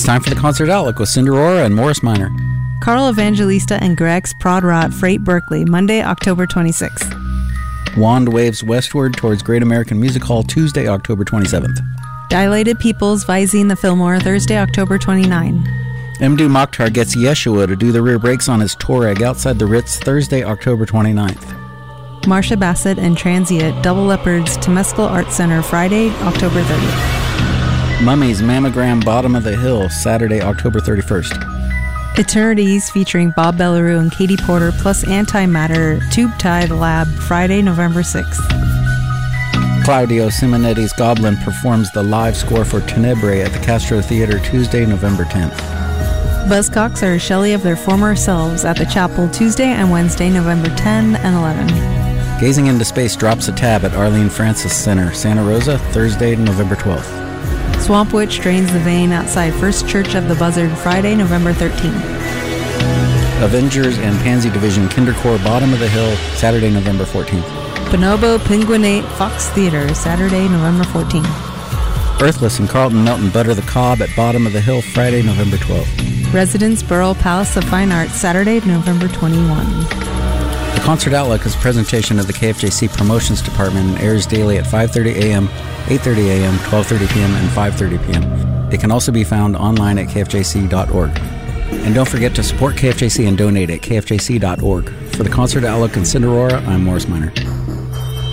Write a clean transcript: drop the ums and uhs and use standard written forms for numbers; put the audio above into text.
time for the Concert Outlook with Cindy Aurora and Morris Minor. Carl Evangelista and Greg's Prod Rot Freight Berkeley, Monday, October 26th. Wand waves westward towards Great American Music Hall, Tuesday, October 27th. Dilated Peoples Visine the Fillmore, Thursday, October 29. Mdu Mokhtar gets Yeshua to do the rear brakes on his Touareg outside the Ritz, Thursday, October 29th. Marsha Bassett and Transient Double Leopards Temescal Art Center, Friday, October 30th. Mummies Mammogram Bottom of the Hill, Saturday, October 31st. Eternities featuring Bob Bellarou and Katie Porter plus Antimatter Tube Tide Lab, Friday, November 6th. Claudio Simonetti's Goblin performs the live score for Tenebrae at the Castro Theater, Tuesday, November 10th. Buzzcocks are a Shelley of their former selves at the Chapel, Tuesday and Wednesday, November 10 and 11. Gazing into Space drops a tab at Arlene Francis Center, Santa Rosa, Thursday, November 12th. Swamp Witch drains the vein outside First Church of the Buzzard, Friday, November 13th. Avengers and Pansy Division Kindercore Bottom of the Hill, Saturday, November 14th. Bonobo Penguinate Fox Theater, Saturday, November 14th. Earthless and Carlton Melton Butter the Cobb at Bottom of the Hill, Friday, November 12th. Residence Burrell Palace of Fine Arts, Saturday, November 21. The Concert Outlook is a presentation of the KFJC Promotions Department and airs daily at 5:30 a.m., 8:30 a.m., 12:30 p.m., and 5:30 p.m. It can also be found online at kfjc.org. And don't forget to support KFJC and donate at kfjc.org. For the Concert Outlook and Cindy Aurora, I'm Morris Minor.